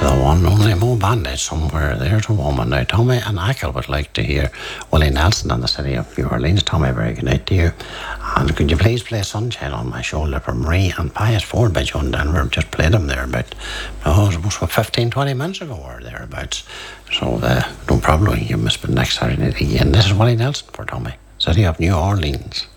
The one only Mo Bandit somewhere. There's a woman now. Tommy and Ackle would like to hear Willie Nelson and the City of New Orleans. Tommy, very good night to you. And could you please play Sunshine on My Shoulder from Marie and Pius Ford by John Denver? Just played them there about, almost 15, 20 minutes ago or thereabouts. So no problem. You must be next Saturday night again. This is Willie Nelson for Tommy, City of New Orleans.